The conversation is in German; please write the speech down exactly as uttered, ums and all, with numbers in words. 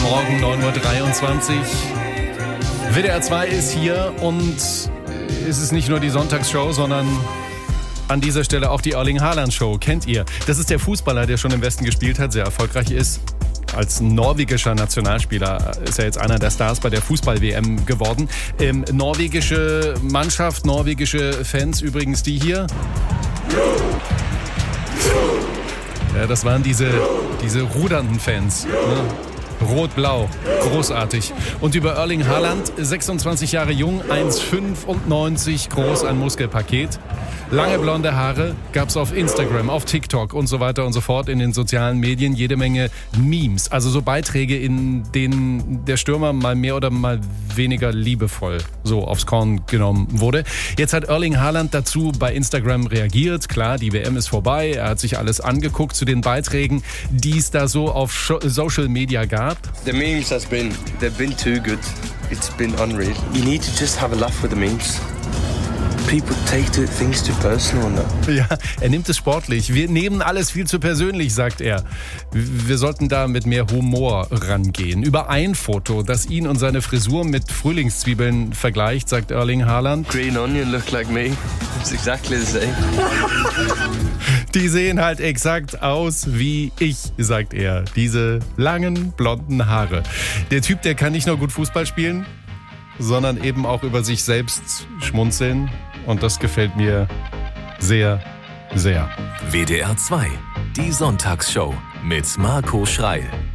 Morgen neun Uhr dreiundzwanzig. W D R zwei ist hier und es ist nicht nur die Sonntagsshow, sondern an dieser Stelle auch die Erling Haaland Show. Kennt ihr? Das ist der Fußballer, der schon im Westen gespielt hat, sehr erfolgreich ist. Als norwegischer Nationalspieler ist er jetzt einer der Stars bei der Fußball-W M geworden. Ähm, norwegische Mannschaft, norwegische Fans, übrigens die hier. Ja, das waren diese, diese rudernden Fans. Ne? Rot-Blau, großartig. Und über Erling Haaland, sechsundzwanzig Jahre jung, eins Komma fünfundneunzig groß, ein Muskelpaket. Lange blonde Haare gab's auf Instagram, auf TikTok und so weiter und so fort in den sozialen Medien. Jede Menge Memes, also so Beiträge, in denen der Stürmer mal mehr oder mal weniger liebevoll so aufs Korn genommen wurde. Jetzt hat Erling Haaland dazu bei Instagram reagiert. Klar, die W M ist vorbei. Er hat sich alles angeguckt zu den Beiträgen, die es da so auf Social Media gab. The memes has been, they've been too good. It's been unreal. You need to just have a laugh with the memes. People take to things too personal. No? Ja, er nimmt es sportlich. Wir nehmen alles viel zu persönlich, sagt er. Wir sollten da mit mehr Humor rangehen. Über ein Foto, das ihn und seine Frisur mit Frühlingszwiebeln vergleicht, sagt Erling Haaland. Green onion look like me. It's exactly the same. Die sehen halt exakt aus wie ich, sagt er. Diese langen, blonden Haare. Der Typ, der kann nicht nur gut Fußball spielen, sondern eben auch über sich selbst schmunzeln. Und das gefällt mir sehr, sehr. W D R zwei, die Sonntagsshow mit Marco Schreil.